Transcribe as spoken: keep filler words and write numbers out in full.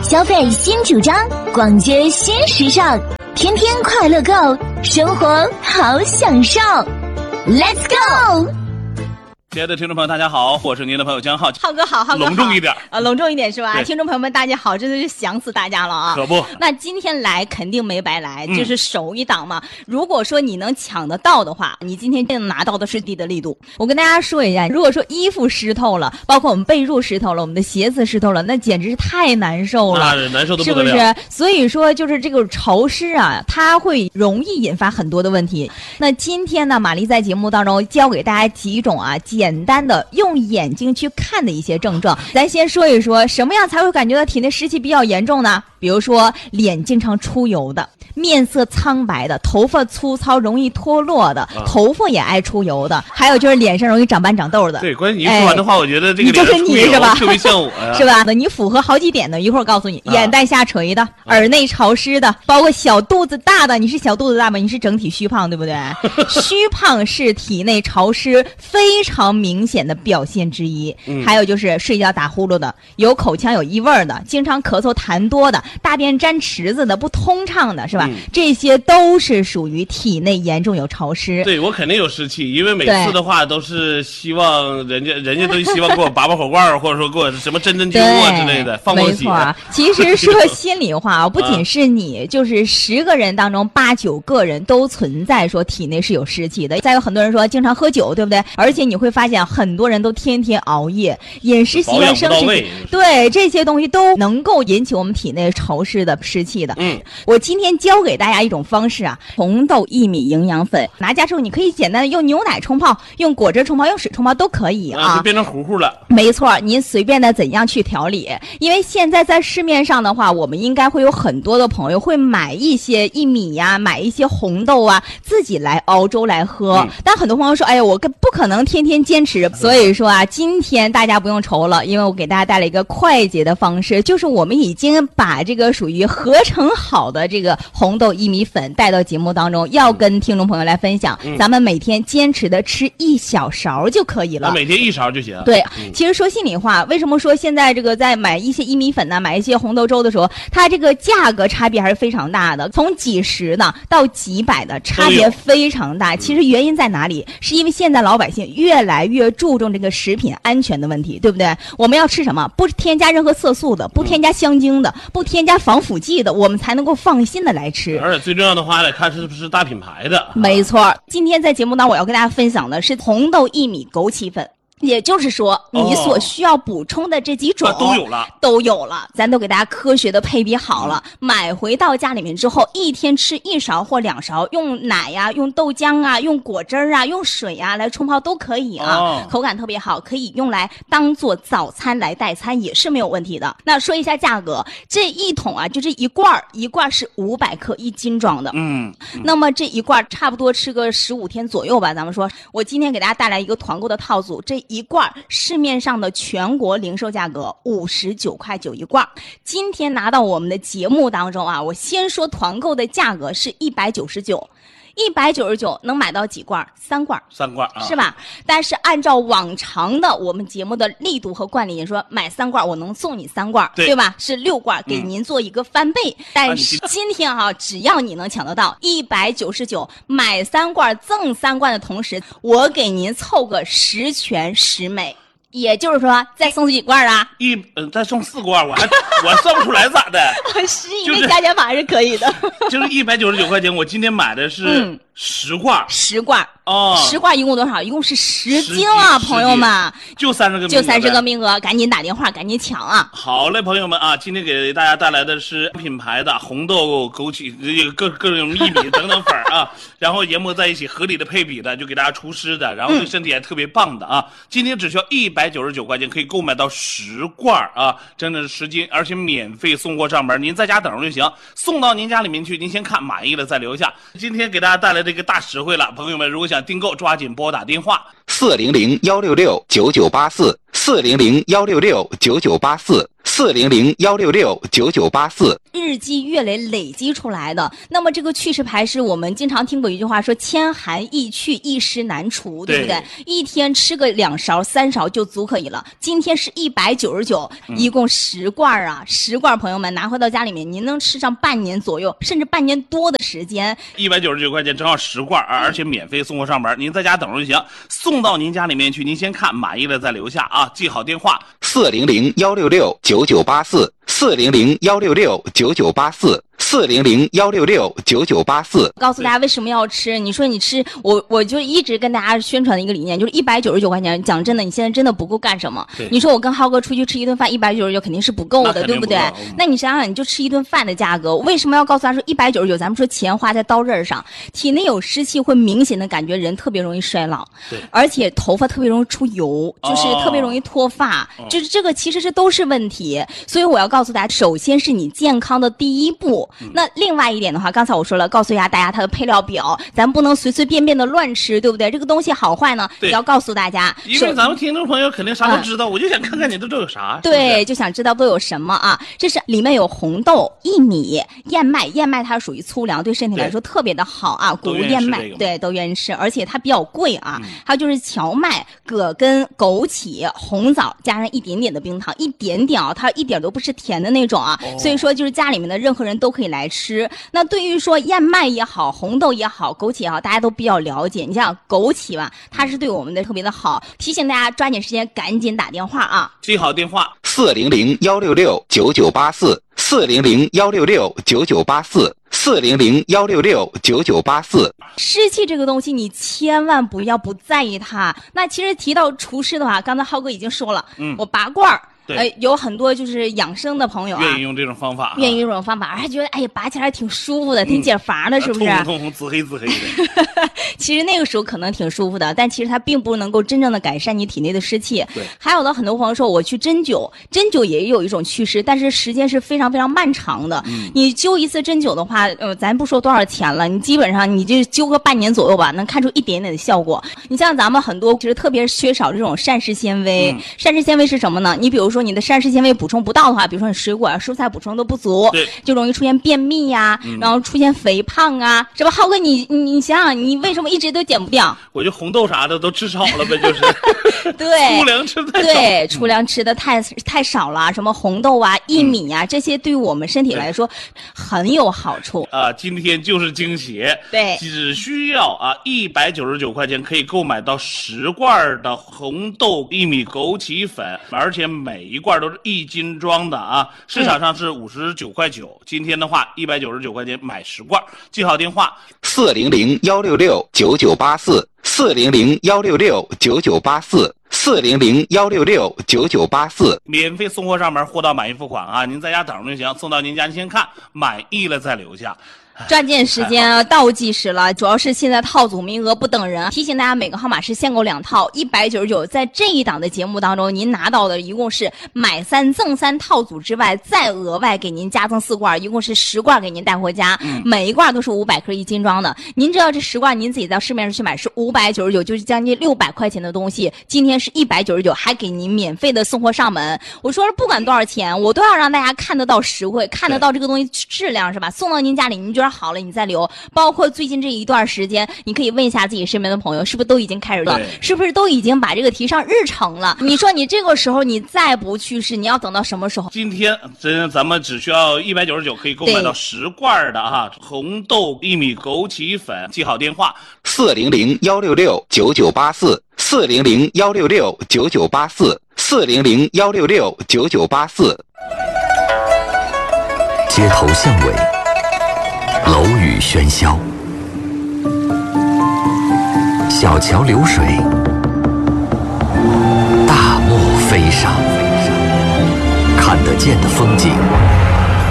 消费新主张，逛街新时尚，天天快乐购，生活好享受。Let's go！ 亲爱的听众朋友，大家好，我是您的朋友江浩。 浩哥好，浩哥好， 隆重一点啊，隆重一点是吧？听众朋友们，大家好，真的是想死大家了啊！ 可不， 那今天来肯定没白来，就是首一档嘛。嗯、如果说你能抢得到的话，你今天真的拿到的是地的力度。我跟大家说一下，如果说衣服湿透了，包括我们被褥湿透了，我们的鞋子湿透了，那简直是太难受了， 那难受的不得了，是不是？所以说，就是这个潮湿啊，它会容易引发很多的问题。那今天呢，玛丽在节目当中教给大家几种啊，简单的用眼睛去看的一些症状。咱先说一说什么样才会感觉到体内湿气比较严重呢？比如说脸经常出油的，面色苍白的，头发粗糙容易脱落的，啊、头发也爱出油的，还有就是脸上容易长斑长痘的。 对，关键你一说完的话，哎、我觉得这个脸就是你是吧？ 特别像我呀， 是吧？你符合好几点的，一会儿告诉你，啊、眼袋下垂的，耳内潮湿的，包括小肚子大的，你是小肚子大吗？你是整体虚胖对不对？虚胖是体内潮湿非常明显的表现之一。嗯、还有就是睡觉打呼噜的，有口腔有异味的，经常咳嗽痰多的，大便沾池子的，不通畅的，是吧？嗯、这些都是属于体内严重有潮湿。 对，我肯定有湿气，因为每次的话都是希望人家人家都希望给我拔拔火罐，或者说给我什么针针灸啊之类的，放放血。 没错，其实说心里话啊，不仅是你，就是十个人当中八九个人都存在说体内是有湿气的。再有很多人说经常喝酒，对不对？而且你会发现很多人都天天熬夜，饮食习惯、生活，对这些东西都能够引起我们体内潮湿的湿气的。嗯，我今天教给大家一种方式啊，红豆薏米营养粉。拿家之后，你可以简单的用牛奶冲泡，用果汁冲泡，用水冲泡都可以啊， 啊就变成糊糊了。 没错，您随便的怎样去调理。因为现在在市面上的话，我们应该会有很多的朋友会买一些薏米呀、啊，买一些红豆啊，自己来熬粥来喝。嗯、但很多朋友说，哎呀，我不可能天天坚持。所以说啊，今天大家不用愁了，因为我给大家带来一个快捷的方式，就是我们已经把这个属于合成好的这个红豆薏米粉带到节目当中，要跟听众朋友来分享。嗯、咱们每天坚持的吃一小勺就可以了， 每天一勺就行。 对，嗯、其实说心里话，为什么说现在这个在买一些薏米粉呢，买一些红豆粥的时候，它这个价格差别还是非常大的，从几十的到几百的差别非常大。其实原因在哪里？是因为现在老百姓越来越注重这个食品安全的问题，对不对？我们要吃什么？不添加任何色素的，不添加香精的，不添加防腐剂的，我们才能够放心的来吃。 而且最重要的话，得看是不是大品牌的。 没错，今天在节目当中我要跟大家分享的是红豆薏米枸杞粉。也就是说，你所需要补充的这几种、 哦、都有了， 都有了，咱都给大家科学的配比好了。嗯、买回到家里面之后，一天吃一勺或两勺，用奶呀、啊、用豆浆啊、用果汁啊、用水啊来冲泡都可以啊，哦、口感特别好，可以用来当做早餐来代餐也是没有问题的。那说一下价格，这一桶啊，就这一罐一罐是五百克一斤装的，嗯，嗯那么这一罐差不多吃个十五天左右吧。咱们说，我今天给大家带来一个团购的套组，这一罐市面上的全国零售价格五十九块九一罐，今天拿到我们的节目当中啊，我先说团购的价格是一百九十九。一百九十九能买到几罐？三罐， 三罐啊， 是吧？但是按照往常的我们节目的力度和惯例，你说买三罐我能送你三罐， 对, 对吧？是六罐，给您做一个翻倍。嗯、但是今天啊，只要你能抢得到一百九十九买三罐赠三罐的同时，我给您凑个十全十美。也就是说，再送几罐啊？ 一呃，再送四罐，我还我算不出来咋的？ 十以内加减法是可以的。 就是一百九十九块钱，我今天买的是十罐， 十罐哦， 十罐一共多少？一共是十斤啊，朋友们， 就三十个， 就三十个名额，赶紧打电话，赶紧抢啊！ 好嘞，朋友们啊，今天给大家带来的是品牌的红豆、枸杞、各各种薏米等等粉啊，然后研磨在一起，合理的配比的，就给大家除湿的，然后对身体还特别棒的啊！嗯、今天只需要一百九十九块钱，可以购买到十罐啊，真的是十斤，而且免费送货上门，您在家等着就行，送到您家里面去，您先看满意了再留下。今天给大家带来这个大实惠了，朋友们如果想订购，抓紧拨打电话四零零幺六六九九八四四零零幺六六九九八四四零零幺六六九九八四。 日积月累累积出来的。那么这个祛湿牌是我们经常听过一句话说千寒易去，一湿难除，对不对？一天吃个两勺三勺就足可以了。今天是一百九十九，一共十罐啊，十罐朋友们拿回到家里面，您能吃上半年左右，甚至半年多的时间。 一百九十九块钱正好十罐，而且免费送货上门，您在家等着就行，送到您家里面去，您先看满意了再留下啊，记好电话四零零幺六六九九八四四零零幺六六九九八四。四零零幺六六九九八四， 告诉大家为什么要吃。你说你吃，我我就一直跟大家宣传的一个理念，就是一百九十九块钱。讲真的，你现在真的不够干什么？你说我跟浩哥出去吃一顿饭，一百九十九肯定是不够的，对不对？嗯、那你想想，你就吃一顿饭的价格，为什么要告诉他说一百九十九？咱们说钱花在刀刃上，体内有湿气会明显的感觉人特别容易衰老， 对， 而且头发特别容易出油，就是特别容易脱发，哦、就是这个其实这都是问题。所以我要告诉大家，首先是你健康的第一步。嗯、那另外一点的话，刚才我说了，告诉一下大家它的配料表，咱不能随随便便的乱吃，对不对？这个东西好坏呢，也要告诉大家。 因为咱们听众朋友肯定啥都知道，嗯、我就想看看你都都有啥。 对，就想知道都有什么啊？这是里面有红豆、薏米、燕麦，燕麦它属于粗粮，对身体来说特别的好啊。谷物燕麦，对，都愿意吃，而且它比较贵啊。嗯、还有就是荞麦、葛根、枸杞、红枣，加上一点点的冰糖，一点点啊，它一点都不是甜的那种啊。哦、所以说，就是家里面的任何人都可以来吃。那对于说燕麦也好，红豆也好，枸杞也好，大家都比较了解。你像枸杞吧，它是对我们的特别的好，提醒大家抓紧时间赶紧打电话啊！ 记好电话： 四零零幺六六九九八四，四零零幺六六九九八四，四零零幺六六九九八四。 湿气这个东西，你千万不要不在意它。那其实提到除湿的话，刚才浩哥已经说了，嗯，我拔罐儿。呃，有很多就是养生的朋友啊， 愿意用这种方法， 愿意用这种方法，还觉得哎呀拔起来挺舒服的，挺解乏的，是不是？ 通红通红，紫黑紫黑的。 其实那个时候可能挺舒服的，但其实它并不能够真正的改善你体内的湿气。 对。 还有的很多朋友说我去针灸，针灸也有一种祛湿，但是时间是非常非常漫长的。嗯。你灸一次针灸的话，呃，咱不说多少钱了，你基本上你就灸个半年左右吧，能看出一点点的效果。你像咱们很多其实特别缺少这种膳食纤维，嗯、膳食纤维是什么呢？你比如说你的膳食纤维补充不到的话，比如说你水果啊、蔬菜补充都不足，就容易出现便秘呀、啊，嗯、然后出现肥胖啊，是吧？浩哥，你你你想想，你为什么一直都减不掉？ 我就红豆啥的都吃少了呗，就是。 对， 粗粮吃太少。 对，粗粮吃的太太少了，什么红豆啊、薏米啊，嗯、这些对于我们身体来说很有好处啊。今天就是惊喜， 对， 只需要啊一百九十九块钱可以购买到十罐的红豆、薏米、枸杞粉，而且每一罐都是一斤装的啊，市场上是五十九块九，今天的话一百九十九块钱买十罐，记好电话： 四零零幺六六九九八四，四零零幺六六九九八四，四零零幺六六九九八四。 免费送货上门，货到满意付款啊！您在家等着就行，送到您家您先看，满意了再留下。 抓紧时间啊，倒计时了！主要是现在套组名额不等人，提醒大家每个号码是限购两套，一百九十九。在这一档的节目当中，您拿到的一共是买三赠三套组之外，再额外给您加赠四罐，一共是十罐给您带回家，嗯、每一罐都是五百克一斤装的。您知道这十罐您自己到市面上去买是五百九十九，就是将近六百块钱的东西，今天是一百九十九，还给您免费的送货上门。我说不管多少钱，我都要让大家看得到实惠，看得到这个东西质量，是吧？送到您家里，您觉得好了，你再留。包括最近这一段时间，你可以问一下自己身边的朋友，是不是都已经开始了？是不是都已经把这个提上日程了？你说你这个时候你再不去试，你要等到什么时候？ 今天真咱们只需要一百九十九可以购买到十罐的哈红豆、薏米、枸杞粉，记好电话： 四零零幺六六九九八四，四零零幺六六九九八四，四零零幺六六九九八四。 街头巷尾，楼宇喧嚣，小桥流水，大漠飞沙，看得见的风景